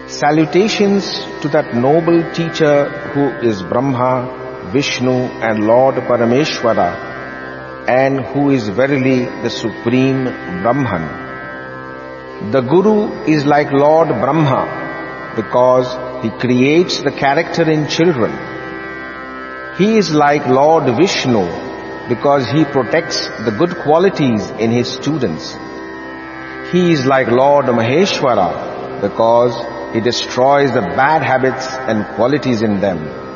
Salutations to that noble teacher who is Brahma, Vishnu and Lord Parameshwara, and who is verily the supreme Brahman. The Guru is like Lord Brahma because he creates the character in children. He is like Lord Vishnu because he protects the good qualities in his students. He is like Lord Maheshwara because he destroys the bad habits and qualities in them.